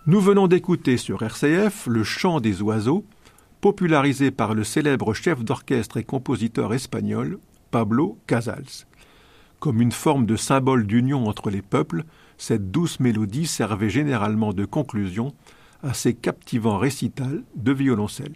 Nous venons d'écouter sur RCF le chant des oiseaux, popularisé par le célèbre chef d'orchestre et compositeur espagnol Pablo Casals. Comme une forme de symbole d'union entre les peuples, cette douce mélodie servait généralement de conclusion à ces captivants récitals de violoncelle.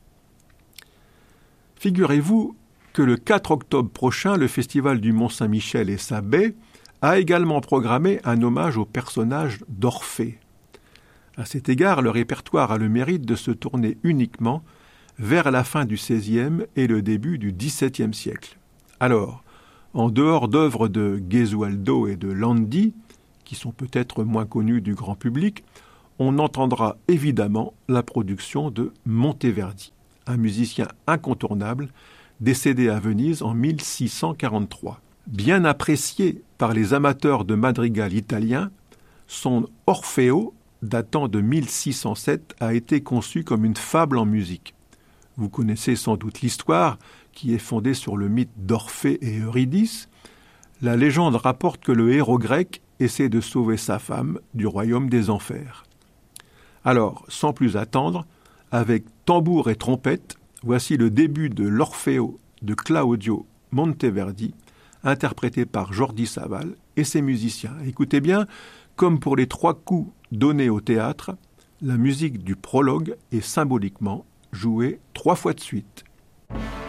Figurez-vous que le 4 octobre prochain, le Festival du Mont-Saint-Michel et sa baie a également programmé un hommage au personnage d'Orphée. À cet égard, le répertoire a le mérite de se tourner uniquement vers la fin du XVIe et le début du XVIIe siècle. Alors, en dehors d'œuvres de Gesualdo et de Landi, qui sont peut-être moins connues du grand public, on entendra évidemment la production de Monteverdi, un musicien incontournable décédé à Venise en 1643. Bien apprécié par les amateurs de madrigal italien, son Orfeo, datant de 1607, a été conçu comme une fable en musique. Vous connaissez sans doute l'histoire, qui est fondée sur le mythe d'Orphée et Eurydice. La légende rapporte que le héros grec essaie de sauver sa femme du royaume des enfers. Alors, sans plus attendre, avec tambour et trompette, voici le début de l'Orfeo de Claudio Monteverdi, interprété par Jordi Savall et ses musiciens. Écoutez bien, comme pour les 3 coups donnés au théâtre, la musique du prologue est symboliquement jouée 3 fois de suite.